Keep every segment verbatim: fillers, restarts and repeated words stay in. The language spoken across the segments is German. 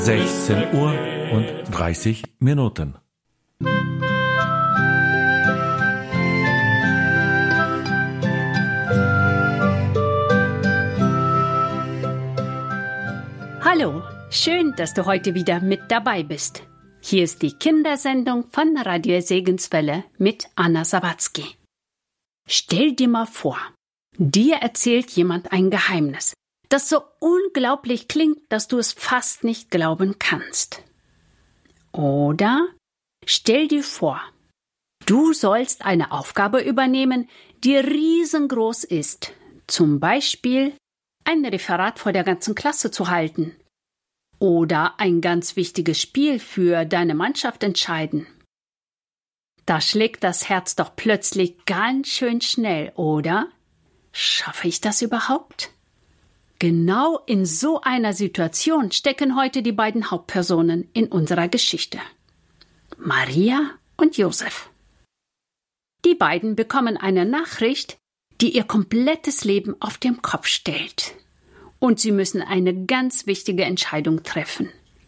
sechzehn Uhr und dreißig Minuten. Hallo, schön, dass du heute wieder mit dabei bist. Hier ist die Kindersendung von Radio Segenswelle mit Anna Sawatzki. Stell dir mal vor, dir erzählt jemand ein Geheimnis, das so unglaublich klingt, dass du es fast nicht glauben kannst. Oder stell dir vor, du sollst eine Aufgabe übernehmen, die riesengroß ist, zum Beispiel ein Referat vor der ganzen Klasse zu halten oder ein ganz wichtiges Spiel für deine Mannschaft entscheiden. Da schlägt das Herz doch plötzlich ganz schön schnell, oder? Schaffe ich das überhaupt? Genau in so einer Situation stecken heute die beiden Hauptpersonen in unserer Geschichte: Maria und Josef. Die beiden bekommen eine Nachricht, die ihr komplettes Leben auf den Kopf stellt. Und sie müssen eine ganz wichtige Entscheidung treffen.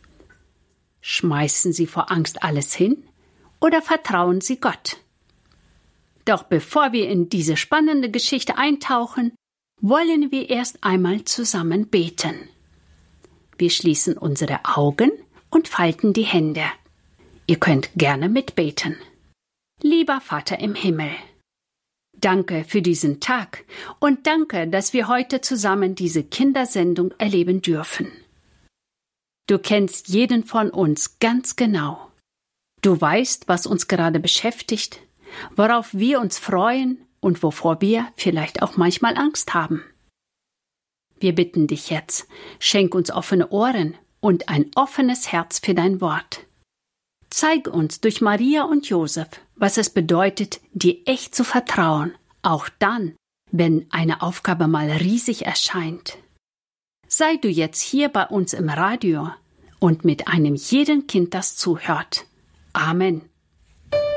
Schmeißen sie vor Angst alles hin oder vertrauen sie Gott? Doch bevor wir in diese spannende Geschichte eintauchen, wollen wir erst einmal zusammen beten. Wir schließen unsere Augen und falten die Hände. Ihr könnt gerne mitbeten. Lieber Vater im Himmel, danke für diesen Tag und danke, dass wir heute zusammen diese Kindersendung erleben dürfen. Du kennst jeden von uns ganz genau. Du weißt, was uns gerade beschäftigt, worauf wir uns freuen und wovor wir vielleicht auch manchmal Angst haben. Wir bitten dich jetzt, schenk uns offene Ohren und ein offenes Herz für dein Wort. Zeig uns durch Maria und Josef, was es bedeutet, dir echt zu vertrauen, auch dann, wenn eine Aufgabe mal riesig erscheint. Sei du jetzt hier bei uns im Radio und mit einem jeden Kind, das zuhört. Amen.